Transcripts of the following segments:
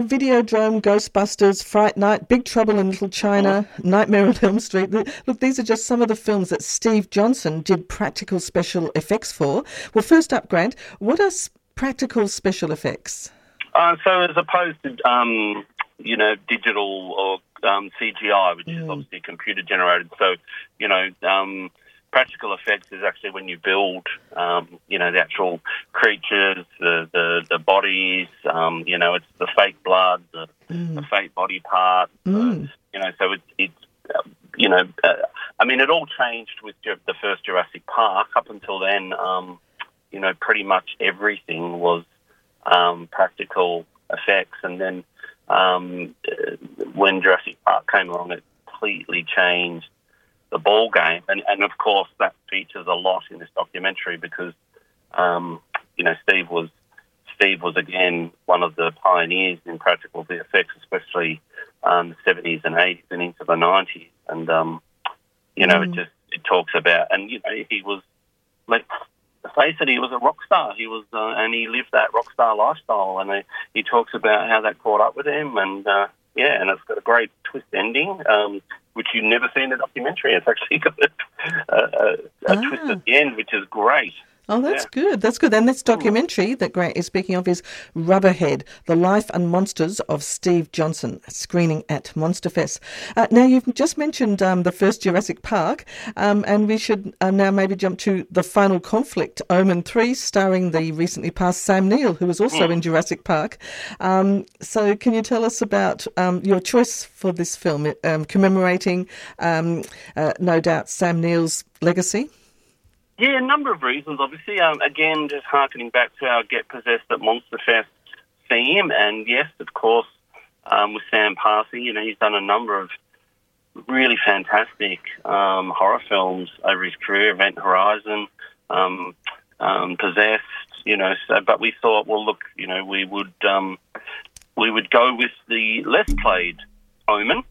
Videodrome, Ghostbusters, Fright Night, Big Trouble in Little China, Nightmare on Elm Street. Look, these are just some of the films that Steve Johnson did practical special effects for. Well, first up, Grant, what are practical special effects? So as opposed to, digital or CGI, which is obviously computer generated. So, practical effects is actually when you build, the actual creatures, the bodies, it's the fake blood, the fake body parts, so it's it all changed with the first Jurassic Park. Up until then, pretty much everything was practical effects, and then when Jurassic Park came along, it completely changed the ball game, and of course that features a lot in this documentary because Steve was again one of the pioneers in practical VFX, especially the 70s and 80s and into the 90s, and it talks about, and he was, let's face it, he was a rock star. He was and he lived that rock star lifestyle, and he talks about how that caught up with him, and and it's got a great twist ending, which you never see in the documentary. It's actually got a twist at the end, which is great. Oh, that's good. That's good. And this documentary that Grant is speaking of is Rubberhead, The Life and Monsters of Steve Johnson, screening at Monsterfest. Now, you've just mentioned the first Jurassic Park, and we should now maybe jump to The Final Conflict, Omen 3, starring the recently passed Sam Neill, who was also in Jurassic Park. So can you tell us about your choice for this film, commemorating, no doubt, Sam Neill's legacy? Yeah, a number of reasons, obviously. Again, just harkening back to our Get Possessed at Monsterfest theme, and yes, of course, with Sam passing, he's done a number of really fantastic horror films over his career, Event Horizon, Possessed, but we thought, well, look, we would go with the less played Omen,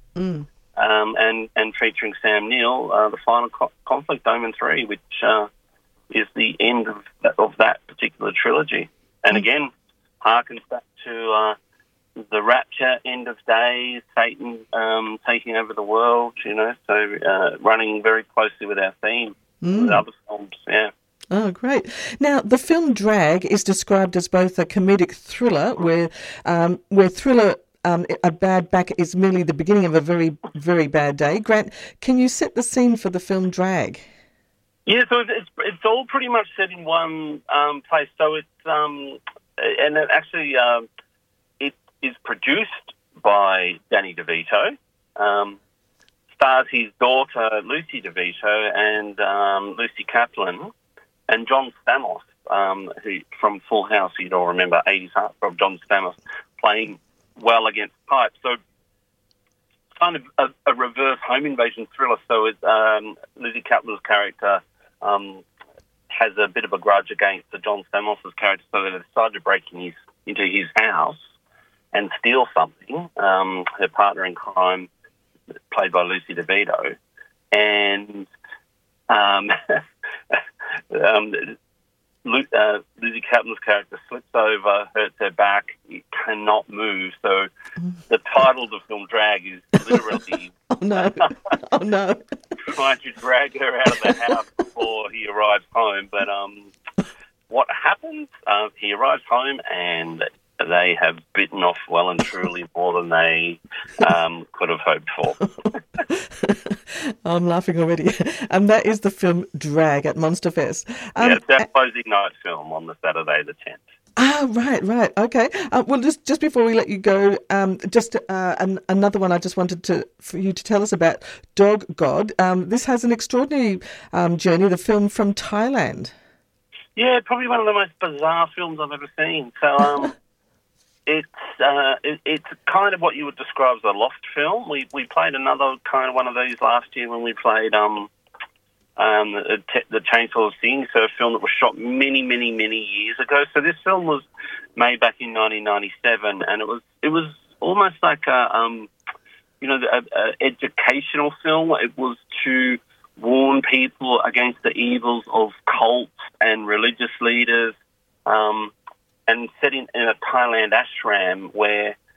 and featuring Sam Neill, The Final Conflict, Omen 3, which is the end of that particular trilogy. And again, harkens back to the Rapture, End of Days, Satan taking over the world, so running very closely with our theme with other films, Oh, great. Now, the film Drag is described as both a comedic thriller where thriller... a bad back is merely the beginning of a very, very bad day. Grant, can you set the scene for the film Drag? Yeah, so it's all pretty much set in one place. So it's and it actually it is produced by Danny DeVito, stars his daughter Lucy DeVito and Lucy Kaplan and John Stamos, who from Full House, you'd all remember 80s heartthrob John Stamos playing well against type. So kind of a reverse home invasion thriller. So Lizzie Kaplan's character has a bit of a grudge against John Stamos' character, so they decide to break into his house and steal something. Her partner in crime, played by Lucy DeVito, and Lizzie Kaplan's character slips over, hurts her back, cannot move. So the title of the film Drag is literally Oh no. trying to drag her out of the house before he arrives home. But what happens? He arrives home and they have bitten off well and truly more than they could have hoped for. I'm laughing already. And that is the film Drag at Monsterfest. It's our closing night film on the Saturday the 10th. Ah, right, okay. Well, just before we let you go, another one I just wanted for you to tell us about, Dog God. This has an extraordinary journey, the film from Thailand. Yeah, probably one of the most bizarre films I've ever seen. So it's kind of what you would describe as a lost film. We played another kind of one of these last year when we played the Chainsaw of Things, so a film that was shot many, many, many years ago. So this film was made back in 1997, and it was almost like a educational film. It was to warn people against the evils of cults and religious leaders, and set in a Thailand ashram where